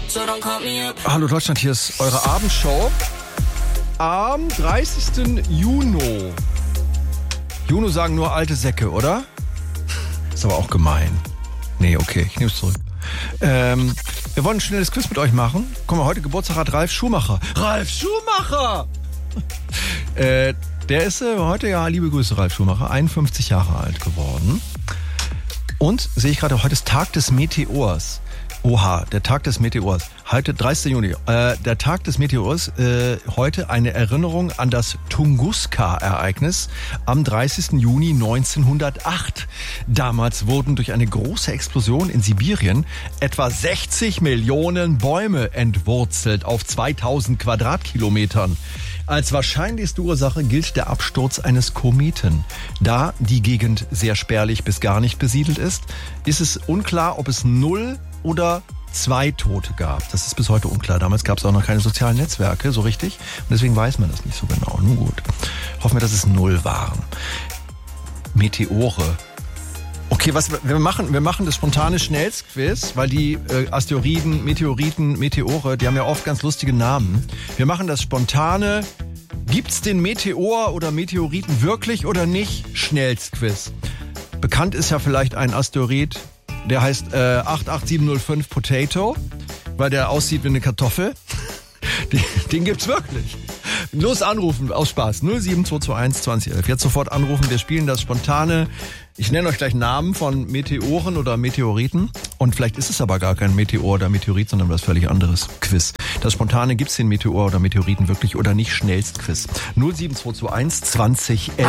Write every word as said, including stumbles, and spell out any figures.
Hallo Deutschland, hier ist eure Abendshow. Am dreißigsten Juni. Juni sagen nur alte Säcke, oder? Ist aber auch gemein. Nee, okay, ich nehme es zurück. Ähm, wir wollen ein schnelles Quiz mit euch machen. Guck mal, heute Geburtstag hat Ralf Schumacher. Ralf Schumacher! äh, der ist äh, heute, ja, liebe Grüße, Ralf Schumacher, einundfünfzig Jahre alt geworden. Und, sehe ich gerade, heute ist Tag des Meteors. Oha, der Tag des Meteors. Heute, dreißigsten Juni. Äh, der Tag des Meteors, äh, heute eine Erinnerung an das Tunguska-Ereignis am dreißigsten Juni neunzehnhundertacht. Damals wurden durch eine große Explosion in Sibirien etwa sechzig Millionen Bäume entwurzelt auf zweitausend Quadratkilometern. Als wahrscheinlichste Ursache gilt der Absturz eines Kometen. Da die Gegend sehr spärlich bis gar nicht besiedelt ist, ist es unklar, ob es null oder zwei Tote gab. Das ist bis heute unklar. Damals gab es auch noch keine sozialen Netzwerke, so richtig. Und deswegen weiß man das nicht so genau. Nun gut. Hoffen wir, dass es null waren. Meteore. Okay, was wir machen, wir machen das spontane Schnellsquiz, weil die äh, Asteroiden, Meteoriten, Meteore, die haben ja oft ganz lustige Namen. Wir machen das spontane, gibt's den Meteor oder Meteoriten wirklich oder nicht? Schnellsquiz. Bekannt ist ja vielleicht ein Asteroid, der heißt äh, acht acht sieben null fünf Potato, weil der aussieht wie eine Kartoffel. Den, den gibt's wirklich. Los anrufen, aus Spaß. null sieben zwei zwei eins zwanzig elf. Jetzt sofort anrufen. Wir spielen das spontane. Ich nenne euch gleich Namen von Meteoren oder Meteoriten. Und vielleicht ist es aber gar kein Meteor oder Meteorit, sondern was völlig anderes. Quiz. Das spontane, gibt's den Meteor oder Meteoriten wirklich oder nicht? Schnellst Quiz. null sieben zwei zwei eins zwanzig elf.